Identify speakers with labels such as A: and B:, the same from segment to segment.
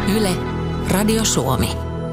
A: Yle, Radio Suomi.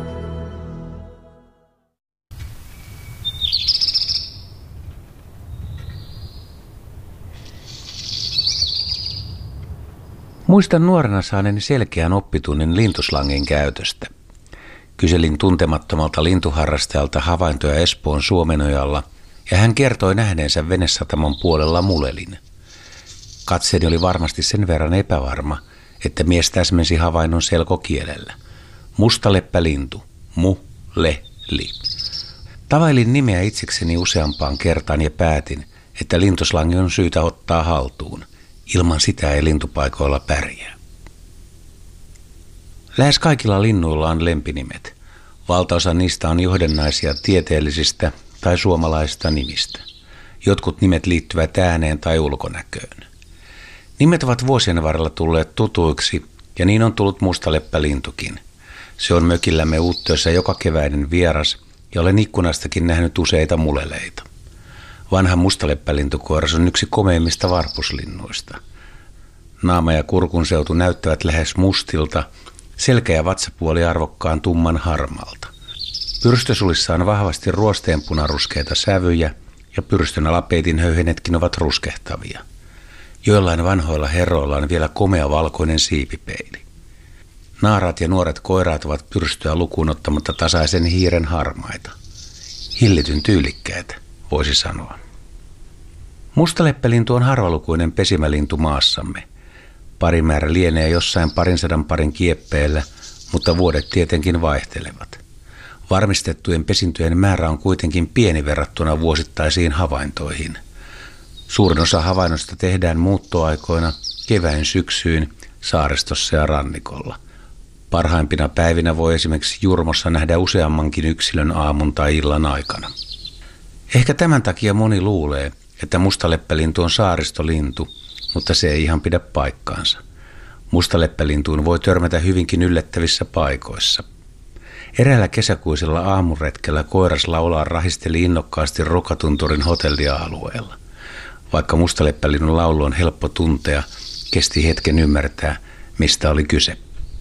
B: Muistan nuorena saaneeni selkeän oppitunnin lintuslangin käytöstä. Kyselin tuntemattomalta lintuharrastajalta havaintoja Espoon Suomenojalla ja hän kertoi nähneensä venesatamon puolella mulelin. Katseeni oli varmasti sen verran epävarma, että mies täsmensi havainnon selkokielellä. Mustaleppälintu, mu-le-li. Tavailin nimeä itsekseni useampaan kertaan ja päätin, että lintuslangi on syytä ottaa haltuun. Ilman sitä ei lintupaikoilla pärjää. Lähes kaikilla linnuilla on lempinimet. Valtaosa niistä on johdannaisia tieteellisistä tai suomalaisista nimistä. Jotkut nimet liittyvät ääneen tai ulkonäköön. Nimet ovat vuosien varrella tulleet tutuiksi ja niin on tullut mustaleppälintukin. Se on mökillämme Uuttöössä joka keväinen vieras ja olen ikkunastakin nähnyt useita muleleita. Vanha mustaleppälintukoiras on yksi komeimmista varpuslinnuista. Naama ja kurkunseutu näyttävät lähes mustilta, selkä ja vatsapuoli arvokkaan tumman harmalta. Pyrstösulissa on vahvasti ruosteenpunaruskeita sävyjä ja pyrstön alapeitin höyhenetkin ovat ruskehtavia. Joillain vanhoilla herroilla on vielä komea valkoinen siipipeili. Naaraat ja nuoret koiraat ovat pyrstöä lukuun ottamatta tasaisen hiiren harmaita. Hillityn tyylikkäitä, voisi sanoa. Mustaleppälintu on harvalukuinen pesimälintu maassamme. Parimäärä lienee jossain 200 parin kieppeillä, mutta vuodet tietenkin vaihtelevat. Varmistettujen pesintöjen määrä on kuitenkin pieni verrattuna vuosittaisiin havaintoihin. Suurin osa havainnoista tehdään muuttoaikoina, keväin syksyyn, saaristossa ja rannikolla. Parhaimpina päivinä voi esimerkiksi Jurmossa nähdä useammankin yksilön aamun tai illan aikana. Ehkä tämän takia moni luulee, että mustaleppälintu on saaristolintu, mutta se ei ihan pidä paikkaansa. Mustaleppälintuun voi törmätä hyvinkin yllättävissä paikoissa. Eräällä kesäkuisella aamuretkellä koiras laulaa rahisteli innokkaasti Rukatunturin hotellialueella. Vaikka mustaleppälinnun laulu on helppo tuntea, kesti hetken ymmärtää, mistä oli kyse.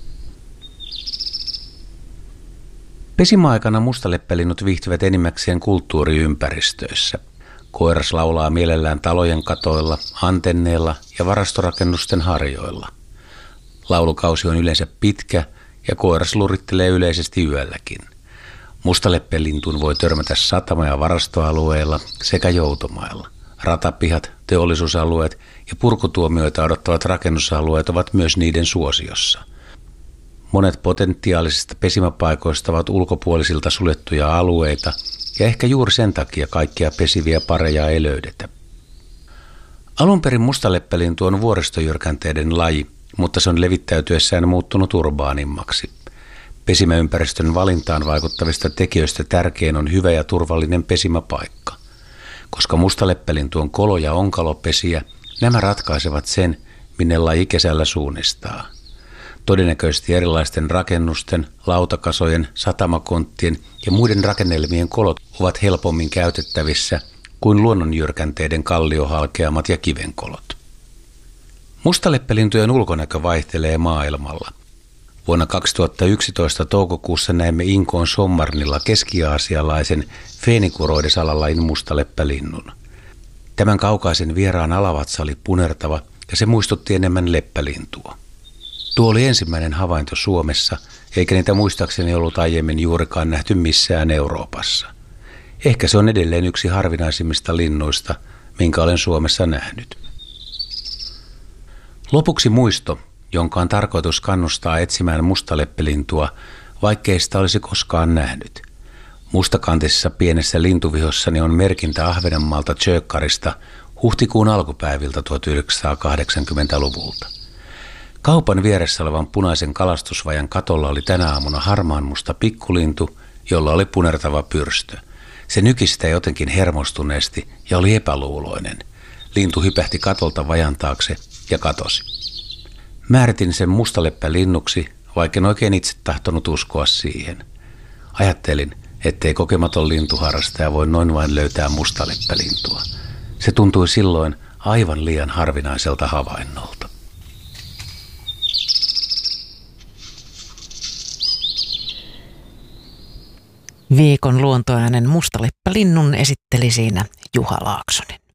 B: Pesimäaikana mustaleppälinnut viihtyvät enimmäkseen kulttuuriympäristöissä. Koiras laulaa mielellään talojen katoilla, antenneilla ja varastorakennusten harjoilla. Laulukausi on yleensä pitkä ja koiras lurittelee yleisesti yölläkin. Mustaleppälintuun voi törmätä satama- ja varastoalueilla sekä joutomailla. Ratapihat, teollisuusalueet ja purkutuomioita odottavat rakennusalueet ovat myös niiden suosiossa. Monet potentiaalisista pesimäpaikoista ovat ulkopuolisilta suljettuja alueita ja ehkä juuri sen takia kaikkia pesiviä pareja ei löydetä. Alun perin mustaleppälintu on vuoristojyrkänteiden laji, mutta se on levittäytyessään muuttunut urbaanimmaksi. Pesimäympäristön valintaan vaikuttavista tekijöistä tärkein on hyvä ja turvallinen pesimäpaikka. Koska mustaleppälintu on kolo- ja onkalopesiä, nämä ratkaisevat sen, minne laji kesällä suunnistaa. Todennäköisesti erilaisten rakennusten, lautakasojen, satamakonttien ja muiden rakennelmien kolot ovat helpommin käytettävissä kuin luonnonjyrkänteiden kalliohalkeamat ja kivenkolot. Mustaleppälintujen ulkonäkö vaihtelee maailmalla. Vuonna 2011 toukokuussa näimme Inkoon Sommarnilla keski-aasialaisen Phoenicurioides-alalajin mustaleppälinnun. Tämän kaukaisen vieraan alavatsa oli punertava ja se muistutti enemmän leppälintua. Tuo oli ensimmäinen havainto Suomessa, eikä niitä muistaakseni ollut aiemmin juurikaan nähty missään Euroopassa. Ehkä se on edelleen yksi harvinaisimmista linnuista, minkä olen Suomessa nähnyt. Lopuksi muisto, jonka on tarkoitus kannustaa etsimään mustaleppälintua, vaikkei sitä olisi koskaan nähnyt. Mustakantisessa pienessä lintuvihossani on merkintä Ahvenanmaalta Tjökkarista huhtikuun alkupäiviltä 1980-luvulta. Kaupan vieressä olevan punaisen kalastusvajan katolla oli tänä aamuna harmaanmusta pikkulintu, jolla oli punertava pyrstö. Se nyki sitä jotenkin hermostuneesti ja oli epäluuloinen. Lintu hypähti katolta vajan taakse ja katosi. Määritin sen mustaleppälinnuksi, vaikka en oikein itse tahtonut uskoa siihen. Ajattelin, ettei kokematon lintuharrastaja voi noin vain löytää mustaleppälintua. Se tuntui silloin aivan liian harvinaiselta havainnolta.
A: Viikon luontoäänen Mustalippa-linnun esitteli siinä Juha Laaksonen.